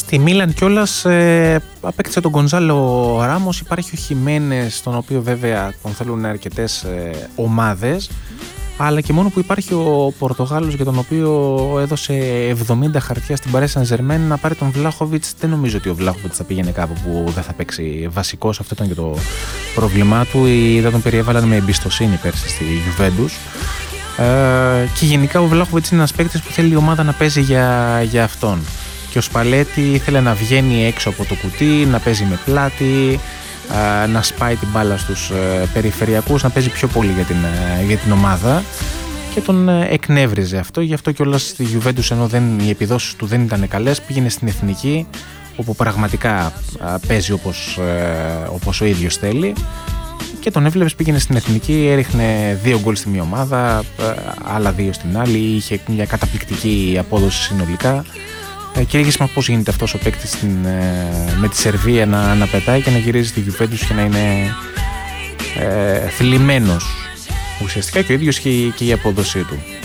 Στη Μίλαν κιόλας απέκτησε τον Γκονζάλο Ράμος. Υπάρχει ο Χιμένες, τον οποίο βέβαια τον θέλουν αρκετές ομάδες, αλλά και μόνο που υπάρχει ο Πορτογάλος για τον οποίο έδωσε 70 χαρτιά στην Paris Saint-Germain να πάρει τον Βλάχοβιτς. Δεν νομίζω ότι ο Βλάχοβιτς θα πήγαινε κάπου που δεν θα παίξει βασικός. Αυτό ήταν και το πρόβλημά του. Δεν τον περιέβαλαν με εμπιστοσύνη πέρσι στη Juventus. Και γενικά ο Βλάχοβιτς είναι ένας παίκτης που θέλει η ομάδα να παίζει για αυτόν. Και ο Σπαλέτη ήθελε να βγαίνει έξω από το κουτί, να παίζει με πλάτη, να σπάει την μπάλα στους περιφερειακούς, να παίζει πιο πολύ για την ομάδα, και τον εκνεύριζε αυτό. Γι' αυτό κιόλας στη Juventus, ενώ οι επιδόσεις του δεν ήταν καλές, πήγαινε στην εθνική, όπου πραγματικά παίζει όπως ο ίδιος θέλει, και τον έβλεπες, πήγαινε στην εθνική, έριχνε 2 γκολ στη μία ομάδα, άλλα 2 στην άλλη, είχε μια καταπληκτική απόδοση συνολικά. Και έλεγες πώς γίνεται αυτός ο παίκτης με τη Σερβία να πετάει και να γυρίζει στη Juventus και να είναι θλιμμένος ουσιαστικά, και ο ίδιος και η απόδοσή του.